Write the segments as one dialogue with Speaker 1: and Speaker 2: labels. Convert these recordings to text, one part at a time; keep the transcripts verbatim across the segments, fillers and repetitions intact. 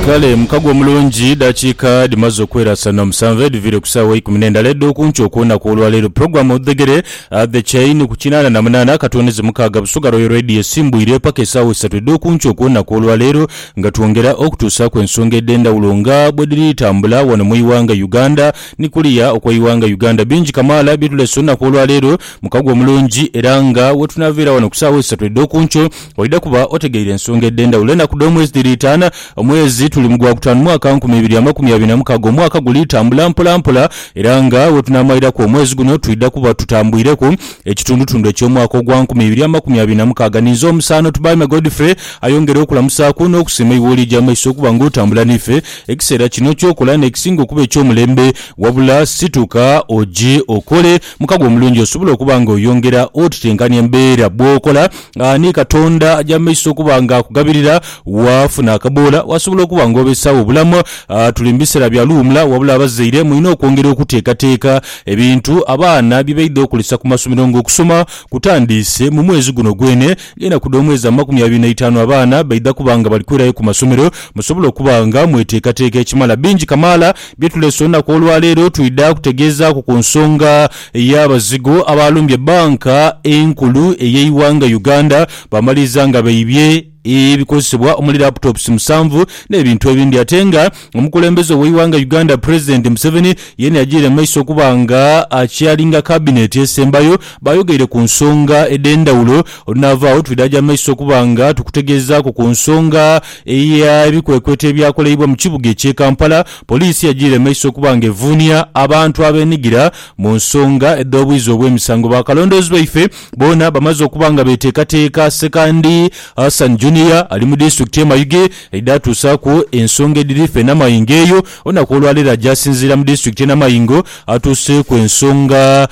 Speaker 1: Kale mkagwa mulungi dakika dimazo kwera sana musanve divire kusawa ikumi n'enda leddo kuncho kuona kulwa lero program odegere uh, the chain kuchinana na munana katoneze mukaga busuga royo radio simbu ile pake sawa satuddo kuncho kuona kulwa lero ngatuongera okutusa kwensonga edenda ulonga bwediri tambula wana muyiwanga Uganda nikuliya okwayiwanga Uganda binji kamala bitule sonna kulwa lero mukagwa mulungi eranga wetunavira wana kusawa satuddo kuncho waida kuba otegeire ensonga edenda ulena kudomwezi diritana omwezi tuli mugwa kutanu mwaka nkumi ibiri ya makumi abiri na mukago mwaka gulitambula mpola mpola eranga wetunamaira ku omwezi guno tuida kuba tutambwireko ekitundu tundu eky'omwaka ogwa nkumi ibiri ya makumi abiri na mukaga nizo omusano tubaime Godfrey ayongera okulamusa ku n'okusima iwoli jamaiso kuba ng'otambula nife ekiseera kino ky'okola n'ekisinga okuba eky'omulembe wabula situka oji okole mukago omulungi osobola okuba ng'oyongera otitenkanya embeera bw'okola ni katonda jamaiso kuba ng'akugabirira wafuna akabola wasobola okuba ng'obesawo obulamu uh, tulimbisira bya lumla wabula abazaire muino okwongera okuteekateeka ebintu abaana bibaidde okulisa ku masomero ng'okusoma kutandise mu mwezi guno gwene genda kuda omwezi amakumi abiri na itaano abaana baidda kubanga balikwerayo ku masomero musobola okuba nga mweteekateeka ekimala bingi kamala byetulese olunaku olwaleero tuyidda kutegeeza ku nsonga y'abazigo abalumbye banka enkulu ey'eiwanga Uganda bamaliza nga baibye ebikozesebwa omuli laptops musanvu n'ebintu ebindi atenga omukulembeze w'eiwanga Uganda President Museveni yene yajire maiso kubanga akyalinga cabinet esembayo bayogeire ku nsonga edendawulo onavaawo tuidaja maiso kubanga tukutegeeza ku nsonga eya ebikwekwete ebyakoleibwa mu kibuga eky'e Kampala poliisi yajire maiso kubanga evunia abantu abenigira mu nsonga edobwizo obw'emisango bakalondozi baife bona bamaze okubanga beteekateeka sekandi Hassan Junior ali mu district ya Mayuge idatusa ku ensonga edirife na mayingeyo onako olwalera jasinzira mu district na mayingo atuse ku ensonga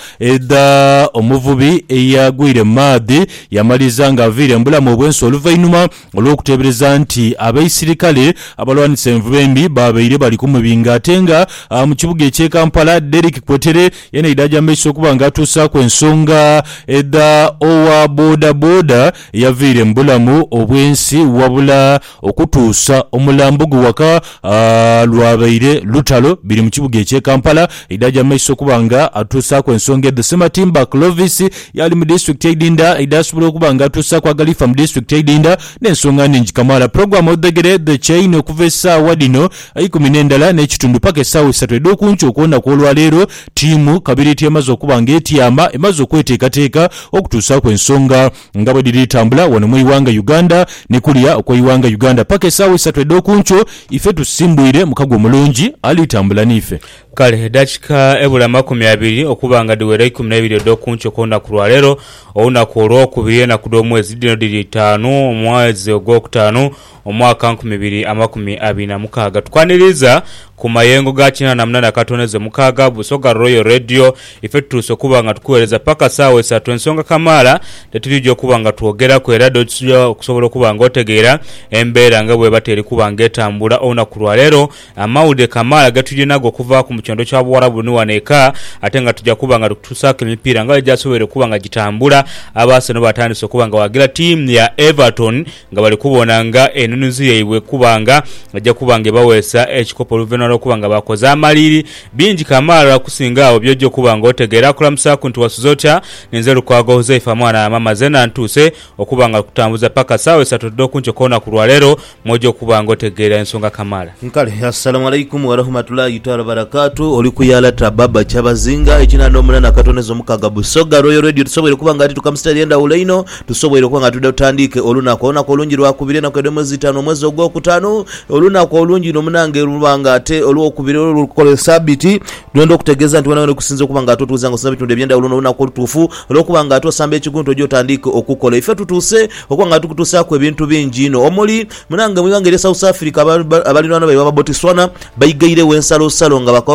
Speaker 1: eda omuvubi eyagwire madi yamaliza nga avire mbulamu obwenso oluvainuma olwokutebereza nti abaisirikale abalwanisa envubembi babeire bali kumubinga atenga mu kibuga eky'e Kampala Derek Kwetere yene idaja maiso kubanga atusa ku ensonga eda owa boda boda yavire mbulamu obwensi si wabula okutuusa omulambo gwaka uh, lwabaire lutalo biri mu kibuga eky'e Kampala idaja maiso kubanga atuusa ku ensonga the Sematimba Clovis yali mu district Idinda idasobola okubanga atuusa kwa Galifa mu district Idinda n'ensonga ningi kamala program odegere the chain okuva essaawa dino ikumi n'endala n'ekitundu paka essaawa esatu edokuncho okuwona kw'olwaleero tiimu kabiriti emaze okubanga etiyama emaze okweteekateeka okutuusa ku ensonga nga bwe diritambula wano mu iwanga Uganda nikuliya okwayiwanga Uganda paka essaawa esatu edokuncho ife tusimbwire mukago omulungi alitambula nife
Speaker 2: kale dakika ebula makumi abiri okubanga diwera ikumi n'ebiri edokuncho kwona kulwaleero olunaku olwokubiri enaku d'omwezi dino diri ttaano omwezi ogwokutaano omwaka nkumi ibiri amakumi abiri na mukaaga tukwaniriza ku mayengo ga kina na munana katoneze mukaaga busoga Royal Radio ife tuso kubanga tukuwereza paka sawa esatu ensonga kamala tetulije kubanga tuogera ku radio tuyo okusobola kubanga otegeera embeera nga bwe bateri kubanga etambula ona kulwaleero amaude kamala gatuje nago kuva ku muchondo kya Buwarabu ni waneka atenga tujja kubanga tutusaka emipira nga jasobere kubanga gitambula abase no batandise kubanga wagira team ya Everton nga bali kubona nga enunuzi yeibwe kubanga ajja kubanga bawesa ekikopo Luvena okubanga bakoza amaliri bingi kamala kusinga abo byojjo kubanga otegeera kulamusa ku ntu wasuzota nenzeru kwago Huzaifa mwana mama zena ntuse okubanga kutambuza paka sawa esatu dokuncho kona kulwaleero mojo kubanga otegeera ensonga kamala
Speaker 3: nkale assalamu alaikum wa rahmatullahi ta'ala barakatuh oli kuyala tababa kyabazinga ekinando munana katonezo mukaga busoga Royal Radio tusobole kubanga ati tukamstali enda uleino tusobole kubanga tudotandike oluna kona ko olungi lwakubire na kwede mwezi tano mwezi ogwokutaano oluna ko olungi no munange rubanga ate olwokubire olukole sabiti ndondo okutegeeza nti wana kusinze kubanga atotuza ngo sabiti ndebyenda oluna oluna ko tufu olwokubanga atosamba ekigunto gyo tandike okukola ife tutuse okubanga tukutusa ku ebintu bingi no omuli munange mwibange South Africa abalirwana bayi Botswana bayigaire wensalo salo nga bakaba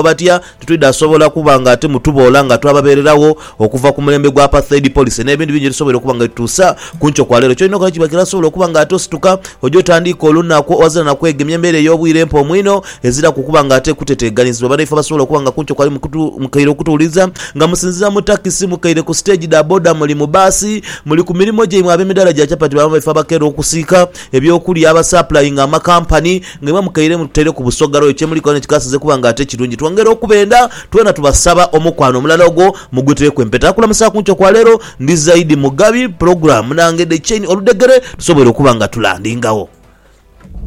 Speaker 3: babeerawo batya tutwidde asobola kuba nga ate mutubola nga twababeererawo okuva ku mulembe gwa apartheid policy n'ebintu bingi tusobola okuba nga tutuusa ku nkyo kwa leero kyolina okola kibakira sobola okuba nga ate osituka ojja otandika olunaku wazira nakwegemya embeera ey'obwire mpa omwino ezira kukuba nga ate kuteteganizibwa banaife basobola okuba nga ku nkyo kwali mukaire okutuuliza nga musinzira mu takisi mukaire ku stage da boda muli mu baasi muli ku mirimu gyaimwe ab'emidaala gya capati bamaife abakeera okusiika ebyokulya abasupplying amakampani nga mukaire mutere ku busogalo ekyemuliko nekikasize kuba nga ate kirungi twongera okubenda twena tubasaba omukwano omulala ogwo mugwitereku empeta akulamusa ku nkyo kwa leero ndi Zaidi Mugabi program nange The Chain oludegere tusobole okuba nga tulandingawo.